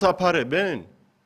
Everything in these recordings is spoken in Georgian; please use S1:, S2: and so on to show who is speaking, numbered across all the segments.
S1: საფარებენ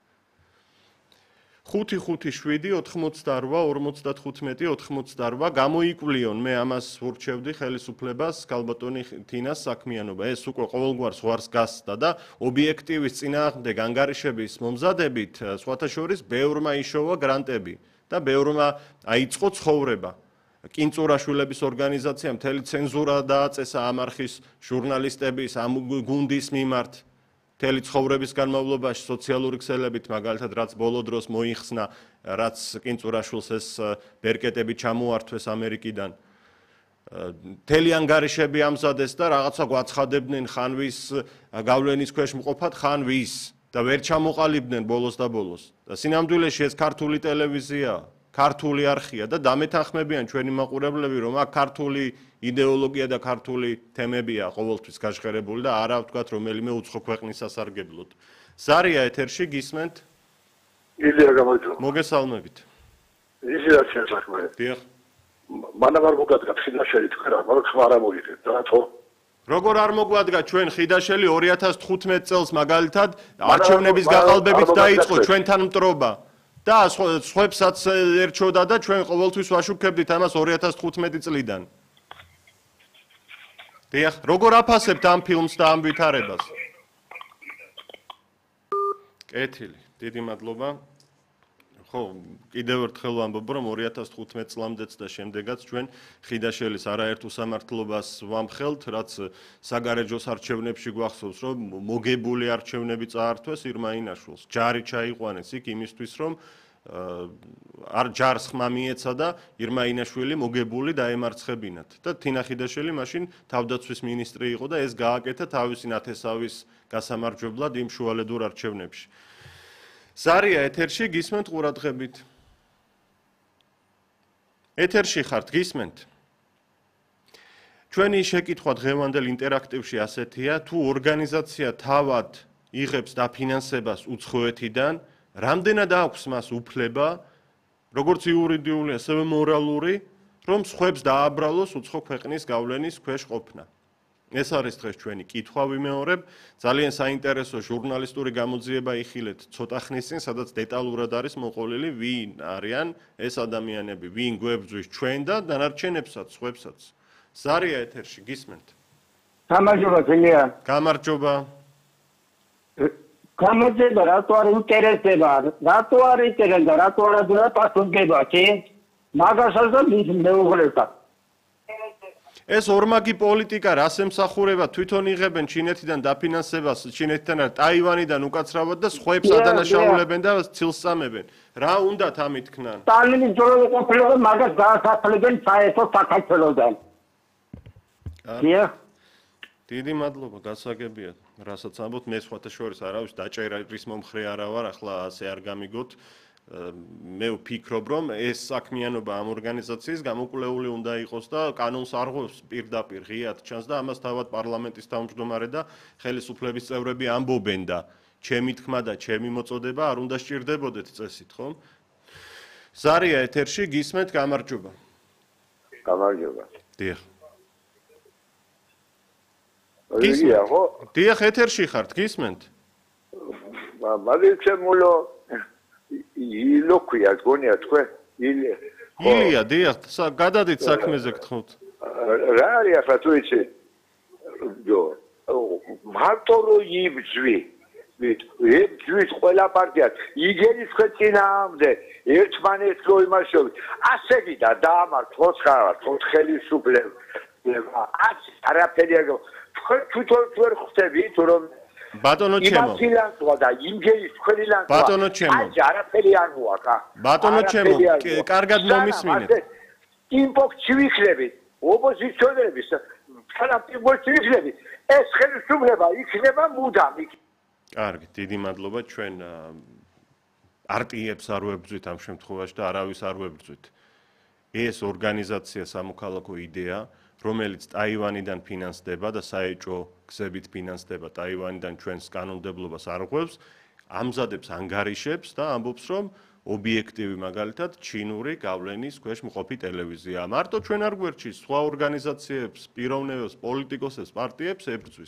S1: 5-5-7-88-58 გამოიკვლიონ მე ამას ვურჩევდი ხელისუფლებას ქალბატონი თინას საქმიანობა ეს უკვე ყოველგვარ ზღვარს გასცდა და ობიექტივის წინააღმდეგ ანგარიშების მომზადებით სხვათა შორის ბევრმა იშოვა გრანტები და ბევრმა აიწყო ცხოვრება კინწურაშვილების ორგანიზაციამ მთელი ცენზურა დააწესა ამ არხის ჟურნალისტების ამ გუნდის მიმართ მთელი ცხოვრების განმავლობაში სოციალური ქსელებით მაგალითად რაც ბოლო დროს მოიხსნა რაც კინწურაშვილს ეს ბერკეტები ჩამოართვეს ამერიკიდან მთელი ანგარიშები ამზადეს და რაღაცა გვაცხადებდნენ ხან ვის გავლენის ქვეშ მყოფად ხან ვის და ვერ ჩამოყალიბდნენ ბოლოს და ბოლოს და სინამდვილეში ეს ქართული ტელევიზია ქართული არხია და დამეთანხმებიან ჩვენი მაყურებლები რომ აქ ქართული იდეოლოგია და ქართული თემებია ყოველთვის გაჟღერებული და არა ვთქვათ რომელიმე უცხო ქვეყნის სასარგებლოდ. ზარია ეთერში გისმენთ?
S2: ილია გამარჯობა.
S1: მოგესალმებით.
S2: ისი რა საქმეა?
S1: დიახ.
S2: მანამ არ მოგადგა ხიდაშელი თქვენ რა, მაგრამ ხმა არ მოგიგეთ და თო.
S1: როგორ არ მოგვადგა ჩვენ ხიდაშელი 2015 წელს მაგალითად არჩევნების გაყალბებით დაიწყო ჩვენთან მტრობა. და სხვებსაც ერჩოდა და ჩვენ ყოველთვის ვაშუქებდით ამას 2015 წლიდან. დიახ, როგორ აფასებთ ამ ფილმს და ამ ვითარებას? კეთილი, დიდი მადლობა. ხო, კიდევ ერთხელ ვამბობ, რომ 2015 წლამდეც და შემდეგაც ჩვენ ხიდაშელის არაერთ უსამართლობას ვამხელთ, რაც საგარეჯოს არჩევნებში გვახსოვს, რომ მოგებული არჩევნები წაართვეს ირმა ინაშვილს. ჯარი ჩაიყვანეს იქ იმისთვის, რომ ჯარს ხმა მიეცა და ირმა ინაშვილი მოგებული დაემარცხებინათ. და თინა ხიდაშელი მაშინ თავდაცვის მინისტრი იყო და ეს გააკეთა თავისი ნათესავის გასამარჯვებლად იმ შუალედურ არჩევნებში. ზარია ეთერში გისმენთ ყურადღებით. ეთერში ხართ გისმენთ. ჩვენი შეკითხვა დღევანდელ ინტერაქტივში ასეთია, თუ ორგანიზაცია თავად იღებს დაფინანსებას უცხოეთიდან, რამდენად აქვს მას უფლება, როგორც იურიდიული, ასევე მორალური, რომ სხვებს დააბრალოს უცხო ქვეყნის გავლენის ქვეშ ყოფნა. ეს არის დღეს ჩვენი კითხვა ვიმეორებ. ძალიან საინტერესო ჟურნალისტური გამოძიება იხილეთ ცოტა ხნის წინ, სადაც დეტალურად არის მოყოლილი, ვინ არიან ეს ადამიანები, ვინ გვებრძვის ჩვენ და დანარჩენებსაც, სხვებსაც. ზარია ეთერში გისმენთ?
S3: გამარჯობა, ილია.
S1: გამარჯობა.
S3: გამარჯობა, რატო არ ინტერესდება? რატო არ ინტერესდება? რატო არ უნდა პასუხდება, კი? მაგასაც და მის მეუღლესთან.
S1: ეს ორმაგი პოლიტიკა რას ემსახურება? თვითონ იღებენ ჩინეთიდან დაფინანსებას, ჩინეთიდან არა, ტაივანიდან უკაცრავად და სხვებს ადანაშაულებენ და ცილს წამებენ. რა უნდათ ამით თქნან?
S3: სტალინის ძროხა ყოფილიყო, მაგას გაასახლებენ საერთო საქართველოსთან. დიახ.
S1: დიდი მადლობა, გასაგებია, რასაც ამბობთ, მე სხვათა შორის არავის დაჭერის მომხრე არა ვარ, ახლა ასე არ გამიგოთ. მე ვფიქრობ, რომ ეს საქმიანობა ამ ორგანიზაციის გამოკვლეული უნდა იყოს და კანონს არღვევს პირდაპირ ღიად ჩანს და ამას თავად პარლამენტის თავმჯდომარე და ხელისუფლების წევრები ამბობენ და ჩემი თქმა და ჩემი მოწოდება არ უნდა სჭირდებოდეთ წესით, ხო? ზარია ეთერში გისმენთ, გამარჯობა.
S2: გამარჯობა.
S1: დიახ.
S2: ილია, ხო?
S1: დიახ, ეთერში ხართ, გისმენთ?
S2: მაგიცემულო ილოქია გონია თქვენ?
S1: ილია, დიახ, გადადით საქმეზე გთხოვთ.
S2: რა არის ახლა თუ იცი? მარტო რო იბძვი. იბძვის ყველა პარტიას. იგენის ხეწინაამდე ერთმანეთს რო იმაშოვი. ასე გიდა დაამართ ხოცხარავად, ხელისუფლება. ასე არაფერი არ თვითონ ვერ ხვდები თუ რომ
S1: ბატონო ჩემო
S2: და იმგეის თქვენი ლანძვა
S1: ბატონო ჩემო
S2: არაფერი არ მოაქვს
S1: ბატონო ჩემო კარგად მომისმინეთ
S2: იმპოქცი ვიქნებით ოპოზიციონერების თანამდებობებში ვიქნებით ეს ხელისუფლება იქნება მუდამ
S1: კარგი დიდი მადლობა ჩვენ არტიებს არ ვებრძვით ამ შემთხვევაში და არავის არ ვებრძვით ეს ორგანიზაცია სამოქალაქო იდეა რომელიც ტაივანიდან ფინანსდება და საეჭვო გზებით ფინანსდება ტაივანიდან ჩვენს კანონმდებლობას არღვევს, ამზადებს ანგარიშებს და ამბობს, რომ ობიექტივი მაგალითად ჩინური გავლენის ქვეშ მყოფი ტელევიზია. მარტო ჩვენ არ გვერჩის სხვა ორგანიზაციებს, პიროვნებებს, პოლიტიკოსებს, პარტიებს ებრძვის.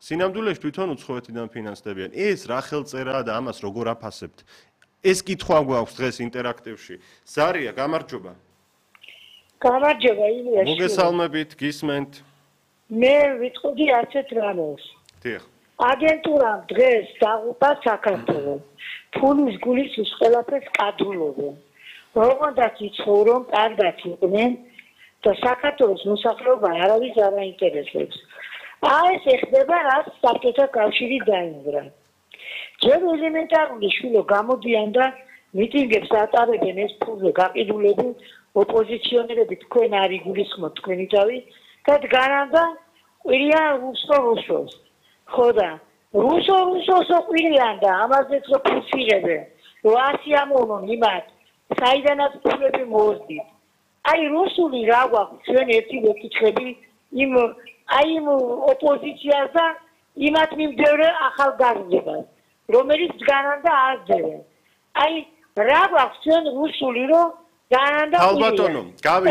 S1: სინამდვილეში თვითონ უცხოეთიდან ფინანსდებიან. ეს რა ხელწერაა და ამას როგორ აფასებთ? ეს კითხვა გვაქვს დღეს ინტერაქტივში. ზარია, გამარჯობა.
S4: გამარჯობა, ილია.
S1: მოგესალმებით, გისმენთ.
S4: მე ვიტყოდი ასეთ რამეს.
S1: დიახ.
S4: აგენტურამ დღეს დაღუპა საქართველოს. ფულის გულისთვის ყველაფერს კადრულობენ. ოღონდაც იცხოვრონ, კარგად იყვნენ და საქართველოს მოსახლეობა არავის არ აინტერესებს. ეს ეხება რაც საბჭოთა კავშირი დაინგრა. ჯერ ელემენტარული შვილო გამოდიან და მიტინგებს ატარებენ ეს ფულზე გაყიდულები ოპოზიციონერები თქვენ არ იგულისხმოთ თქვენი თავი და დგანანდა ყვირიან რუსოს. ხო და რუსოს ყვირიან და ამაზეც რო ფულს იღებენ. რო ასი ამოვნონ იმათ საიდანაც ფულები მოუძდით. აი რუსული რა გვაქვს ჩვენ ერთი ვეკითხები იმ ოპოზიციას და იმათ მიმდევრე ახალგაზრდებას რომელიც განანდა აღძევენ. აი რა გვაქვს ჩვენ რუსული რომ განანდა
S1: ალბათონო,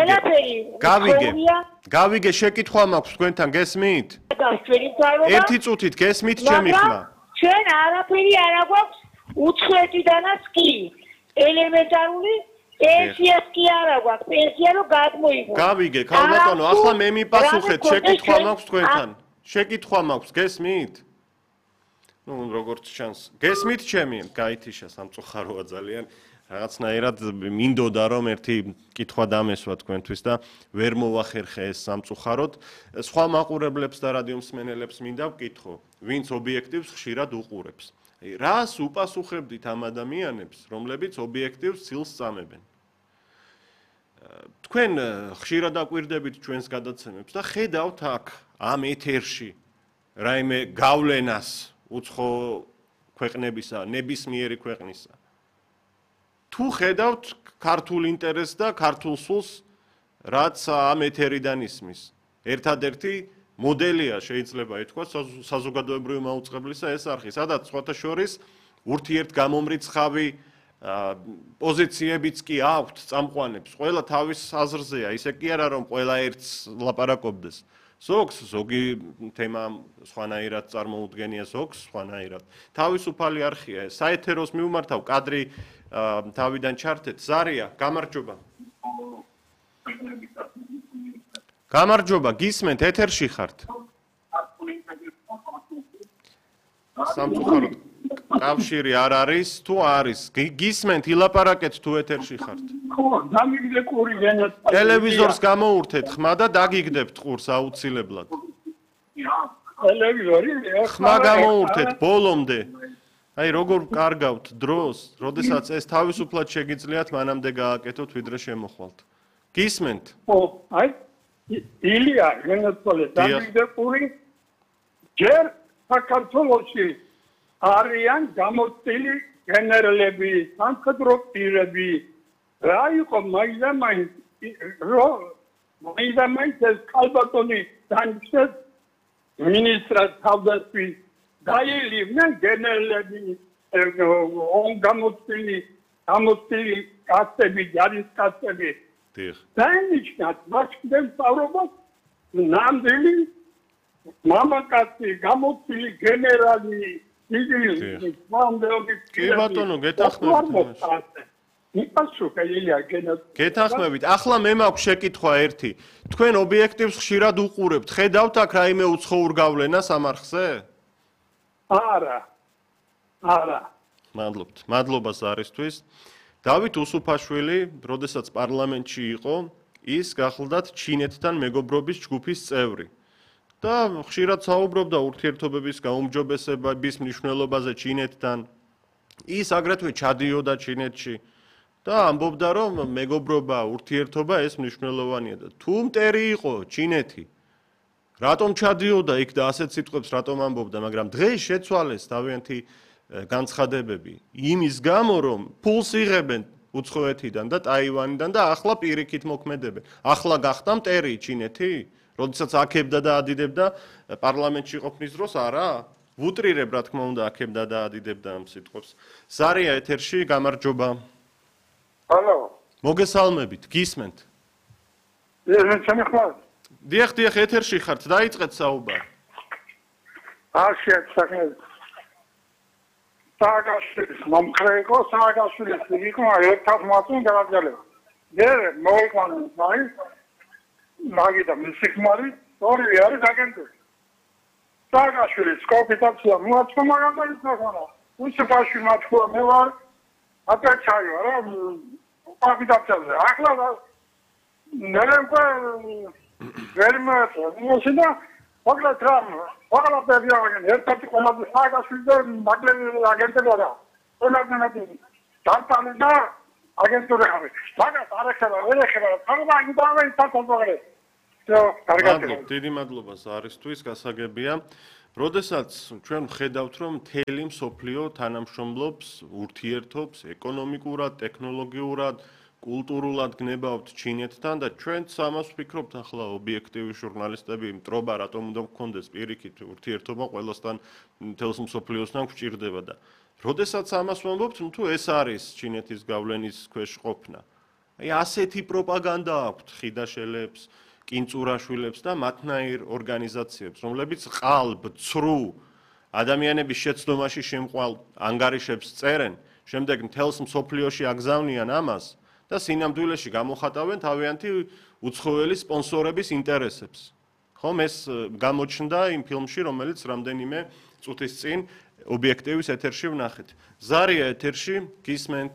S1: გავიგე, შეკითხვა მაქვს თქვენთან, გესმით? ერთი წუთით გესმით ჩემი ხმა?
S4: ჩვენ არაფერი არ აგვაქვს უცხოეთიდანაც კი. ელემენტარული პენსიას კი არ აგვაქვს, პენსია რომ გადმოიღო.
S1: გავიგე, ალბათონო, ახლა მე მიპასუხეთ, შეკითხვა მაქვს თქვენთან. შეკითხვა მაქვს, გესმით? ნუ როგორც ჩანს, გესმით ჩემი? გაითიშა სამწუხაროა ძალიან. რაღაცნაირად მინდოდა რომ ერთი კითხვა დამესვა თქვენთვის და ვერ მოვახერხე ეს სამწუხაროდ. სხვა მაყურებლებს და რადიო მსმენელებს მინდა ვკითხო, ვინც ობიექტივს ხშირად უყურებს. რას უპასუხებდით ამ ადამიანებს, რომლებიც ობიექტივს ცილს წამებენ? თქვენ ხშირად აკვირდებით ჩვენს გადაცემებს და ხედავთ აქ ამ ეთერში რაიმე გავლენას უცხო ქვეყნებისა, ნებისმიერი ქვეყნისა. თუ ხედავთ ქართულ ინტერესს და ქართულ სულს, რაც ამ ეთერიდან ისმის. ერთადერთი მოდელია შეიძლება ითქვას საზოგადოებრივი მაუწყებლისა ეს არხი, სადაც სხვათა შორის ურთიერთგამომრიცხავი პოზიციებიც კი აქვთ წამყვანებს. ყველა თავის აზრზეა, ისე კი არა რომ ყველა ერთს ლაპარაკობდეს. ზოგი თემა სხვანაირად წარმოუდგენია, ზოგს სხვანაირად. თავისუფალი არხია, საეთეროს მივმართავ კადრი თავიდან ჩართეთ. ზარია, გამარჯობა. გამარჯობა, გისმენთ, ეთერში ხართ. სამწუხაროდ კავშირი არ არის, თუ არის, გისმენთ, ილაპარაკეთ თუ ეთერში ხართ.
S3: ხო, დამიგდე ყური განაც.
S1: ტელევიზორს გამოურთეთ ხმა და დაგიგდებთ ყურს აუცილებლად.
S3: ტელევიზორი
S1: ხმა გამოურთეთ ბოლომდე. აი როგორ კარგავთ დროს, როდესაც ეს თავისუფლად შეგიძლიათ მანამდე გააკეთოთ, ვიდრე შემოხვალთ. გისმენთ?
S3: ხო, აი ილია, განაცვალე, დამიგდე ყური ჯერ საქართველოში არიან გამოცდილი გენერლები, სამხედრო პირები. რა იყო მაინდა-მაინც ეს ქალბატონი დანიშნეს მინისტრად თავდაცვის დაილებდნენ გენერლები, გამოცდილი კაცები, ჯარისკაცები. დაინიშნათ მასკდენ სწავლობას ნამდვილი მამაკაცი, გამოცდილი გენერალი.
S1: კი ბატონო, გეთანხმებით. ახლა მე მაქვს შეკითხვა ერთი. თქვენ ობიექტივს ხშირად უყურებთ, ხედავთ აქ რაიმე უცხოურ გავლენას ამ არხზე?
S3: არა.
S1: მადლობა ზარისთვის. დავით უსუფაშვილი, როდესაც პარლამენტში იყო, ის გახლდათ ჩინეთთან მეგობრობის ჯგუფის წევრი. და ხშირად საუბრობდა ურთიერთობების გაუმჯობესების მნიშვნელობაზე ჩინეთთან. ის აგრეთვე ჩადიოდა ჩინეთში და ამბობდა, რომ მეგობრობა, ურთიერთობა ეს მნიშვნელოვანია და თუ მტერი იყო ჩინეთი, რატომ ჩადიოდა იქ და ასეთ სიტყვებს რატომ ამბობდა, მაგრამ დღეს შეცვალეს თავიანთი განცხადებები იმის გამო, რომ ფულს იღებენ უცხოეთიდან და ტაივანიდან და ახლა პირიქით მოქმედებენ. ახლა გახდა მტერი ჩინეთი? როდესაც აქებდა და ადიდებდა პარლამენტში ყოფნის დროს, არა? ვუტრირებ, რა თქმა უნდა, აქებდა და ადიდებდა ამ სიტყვებს. ზარია ეთერში, გამარჯობა.
S3: ჰალო.
S1: მოგესალმებით, გისმენთ. დიახ, ეთერში ხართ, დაიწყეთ საუბარი.
S5: Aștept Saakashvilis მომხრე იყო Saakashvilis იყო ერთად მათი გადაგალე. მე მოიყვანა მაგიდა მისიქმარი ორივე არის აგენტური. Saakashvilis კოპიტაცია მოაწყო მაგალითად ნახანა. უსაფაში მათქვა მე ვარ ატაჩაიო რა კოპიტაციაზე. ახლა ნერემკა ვერმატო მოსინა Ogla tram, ogla periodo, ertati komando Saakashvili magleli agentega da. Ona nati. Tantalda agentura habe. Maga tarekeba, verekeba, თორმა იდავე თათობაღე.
S1: დიდი მადლობა ზარისთვის, გასაგებია. როდესაც ჩვენ ვხედავთ, რომ მთელი მსოფლიო თანამშრომლობს, ურთიერთობს ეკონომიკურად, ტექნოლოგიურად, კულტურულად გნებავთ ჩინეთთან და ჩვენც ამას ვფიქრობთ ახლა ობიექტივი ჟურნალისტები მტრობა რატომ უნდა გქონდეს პირიქით ურთიერთობა ყველასთან მთელს მსოფლიოსთან გვჭირდება და როდესაც ამას ვამბობთ თუ ეს არის ჩინეთის გავლენის ქვეშ ყოფნა აი ასეთი პროპაგანდა აქვთ ხიდაშელებს კინწურაშვილებს და მათნაირ ორგანიზაციებს რომლებიც ყალბ ცრუ ადამიანების შეცდომაში შემყვალ ანგარიშებს წერენ შემდეგ მთელს მსოფლიოში აგზავნიან ამას და სინამდვილეში გამოხატავენ თავიანთი უცხოელი სპონსორების ინტერესებს. ხომ ეს გამოჩნდა იმ ფილმში, რომელიც რამდენიმე წუთის წინ ობიექტივის ეთერში ვნახეთ. ზარია ეთერში, გისმენთ?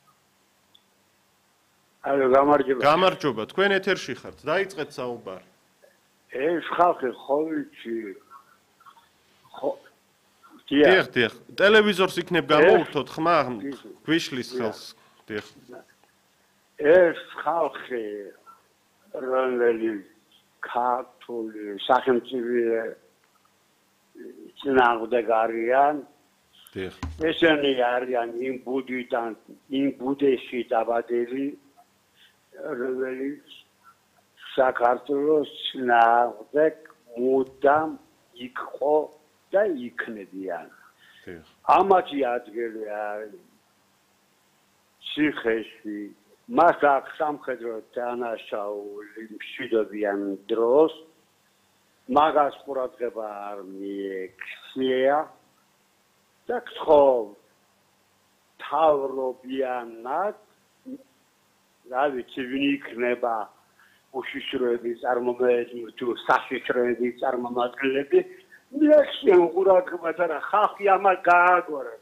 S2: ალო, გამარჯობა.
S1: გამარჯობა, თქვენ ეთერში ხართ. დაიწყეთ საუბარი.
S2: ეს ხალხი ხოლმე ხო
S1: დიახ. ტელევიზორს იქნებ გამოუხთოთ ხმა, გვიშლის ხელს. დიახ.
S2: ეს ხალხი რომელიც ქართული სახელმწიფო წინააღმდეგ არიან ესენი არიან იმ ბუდიდან იმ ბუდეში დაბადები რომელიც საქართველოს წინააღმდეგ მუდამ იყო და იქნებიან ამათი ადგილი არის ციხეში მას აქვს სამხედრო დანაშაული მშვიდობიან დროს მაგას ყურადღება არ მიექცია და ხო თავრობიანად რა ვიცი ვინ იქნება უშიშროების წარმომადგენელი თუ საშიშროების წარმომადგენლები მიექციან ყურადღებას და ხალხი ამას გააგორებს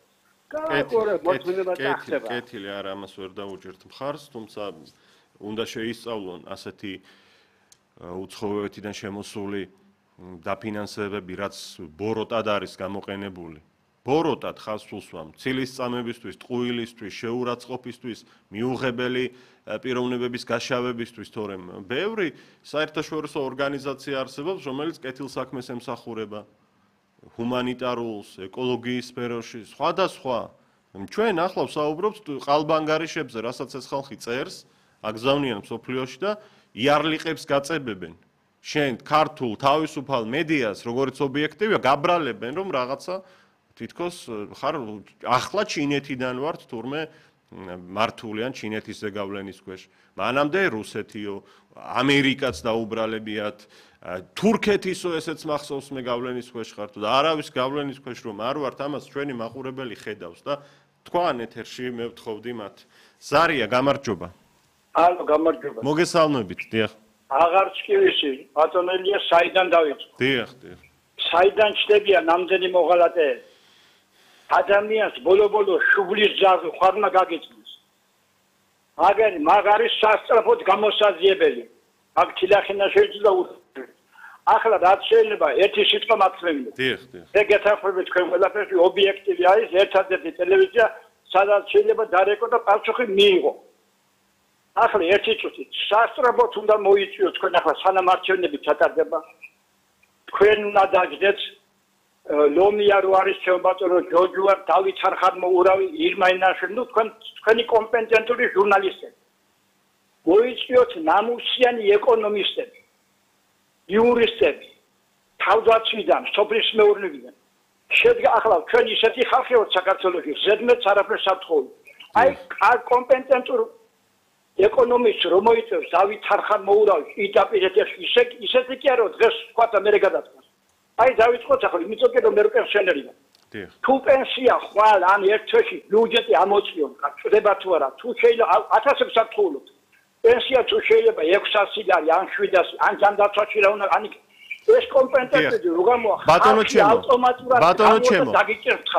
S1: კეთილი არა ამას ვერ დაუჭერთ მხარს, თუმცა უნდა შეისწავლონ ასეთი უცხოეთიდან შემოსული დაფინანსებები, რაც ბოროტად არის გამოყენებული. ბოროტად ხაზს უსვამ ცილისწამებისთვის, ტყუილისთვის, შეურაცხყოფისთვის, მიუღებელი პიროვნებების გაშავებისთვის, თორემ ბევრი საერთაშორისო ორგანიზაცია არსებობს, რომელიც კეთილსაქმეს ემსახურება. ჰუმანიტარულს, ეკოლოგიის სფეროში, სხვადასხვა. ჩვენ ახლა ვსაუბრობთ ყალბანგარიშებზე, რასაც ეს ხალხი წერს, აგზავნიან მსოფლიოში და იარლიყებს გაწებებენ. შენ ქართულ თავისუფალ მედიას, როგორც ობიექტივია, გაბრალებენ, რომ რაღაცა თითქოს ხარ ახლა ჩინეთიდან ვართ, თურმე მართულიან ჩინეთის ზეგავლენის ქვეშ. მანამდე რუსეთიო, ამერიკაც დაუბრალებიათ, თურქეთისო ესეც მახსოვს მე გავლენის ქვეშ ხართ და არავის გავლენის ქვეშ რომ არ ვართ, ამას ჩვენი მაყურებელი ხედავს და თქვენ ეთერში მე ვთხოვდი მათ. ზარია, გამარჯობა.
S3: ალო, გამარჯობა.
S1: მოგესალმებით, დიახ.
S3: აღარ ჩკივისი, ბატონელია საიდან დავიწყო?
S1: დიახ.
S3: საიდან ჩდებია ნამდვილი მოღალატე? ადამიანს ბოლო-ბოლო შუბლის ძაღლი ხარმა გაგეწმის. მაგარი სასწრაფოდ გამოსაზიებელი. აქ თილახინა შეიძლება ახლა რაც შეიძლება ერთი სიტყვა მაქცევინო.
S1: დიახ.
S3: ეგ ეთახმებით თქვენ ყველაფერში ობიექტივი არის ერთადერთი ტელევიზია, სადაც შეიძლება დარეკო და პასუხი მიიღო. ახლა ერთი წუთი სასწრაფოდ უნდა მოიწვიოთ თქვენ ახლა სანამ არჩევნები ჩატარდება. თქვენ უნდა დაждეთ ლომია რო არის ჩემბატონო ჯოჯუა დავით არხადმო ურავი ირმაინაშენ ნუ თქვენი კომპეტენტური ჟურნალისტები. მოიწვიოთ ნამუსიანი ეკონომისტები. იურისტები თავდაცვიდან, სოფლის მეურნეობიდან. შედგა ახლა ჩვენ ისეთი ხალხი ვართ საქართველოში, ზედმეტ არაფერს აფთხოვნ. აი კომპეტენტურ ეკონომისტს რომ მოიწევს დავით არხან მოურავი იდაპირეთში ისეთი კი არა დღეს თქვა და მე გადაწყვეტ. აი დავიწყოთ ახლა, იმიტომ რომ მე პენსიონერი ვარ.
S1: დიახ.
S3: თუ პენსია ხვალ ან ერთ თვეში ბიუჯეტი ამოწიონ, წდება თუ არა, თუ შეიძლება 1000-ს აკეთულოთ. პენსია თუ შეიძლება 600 ლარი ან 700 ან ჯანდაცვაში რა უნდა, ან ეს კომპენსაცია როგორ მოახერხებს?
S1: ბატონო ჩემო.
S3: ავტომატურად
S1: ბატონო ჩემო.
S3: დაგიჭერთ.